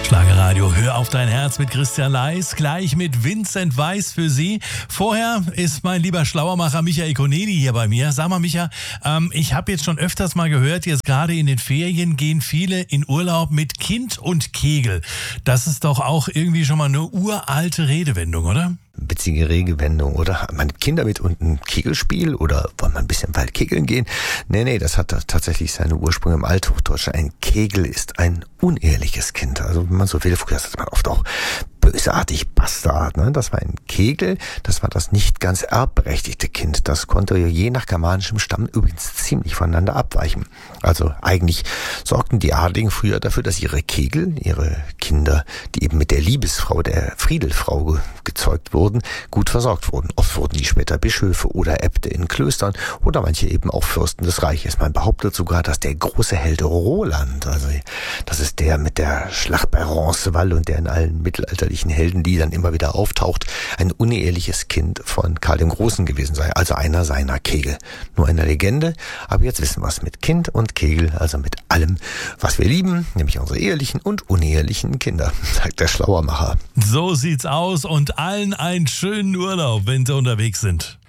Schlagerradio, hör auf dein Herz mit Christian Leis, gleich mit Vincent Weiss für Sie. Vorher ist mein lieber Schlauermacher Michael Konedi hier bei mir. Sag mal, Micha, ich habe jetzt schon öfters mal gehört, jetzt gerade in den Ferien gehen viele in Urlaub mit Kind und Kegel. Das ist doch auch irgendwie schon mal eine uralte Redewendung, oder? Witzige Redewendung, oder? Man Kinder mit und ein Kegelspiel oder wollen wir ein bisschen weit kegeln gehen? Nee, das hat tatsächlich seine Ursprünge im Althochdeutschen. Ein Kegel ist ein unehrliches Kind. Also wenn man so will, früher sagt man oft auch bösartig Bastard, ne? Das war ein Kegel, das war das nicht ganz erbberechtigte Kind. Das konnte je nach germanischem Stamm übrigens ziemlich voneinander abweichen. Also eigentlich sorgten die Adligen früher dafür, dass ihre Kegel, ihre Kinder, die eben mit der Liebesfrau, der Friedelfrau gezeugt wurden, gut versorgt wurden. Oft wurden die später Bischöfe oder Äbte in Klöstern oder manche eben auch Fürsten des Reiches. Man behauptet sogar, dass der große Held Roland, also das ist der mit der Schlacht bei Roncesvalles und der in allen mittelalterlichen Heldenliedern immer wieder auftaucht, ein uneheliches Kind von Karl dem Großen gewesen sei, also einer seiner Kegel. Nur eine Legende, aber jetzt wissen wir es mit Kind und Kegel, also mit allem, was wir lieben, nämlich unsere ehelichen und unehelichen Kinder, sagt der Schlauermacher. So sieht's aus und allen einen schönen Urlaub, wenn sie unterwegs sind.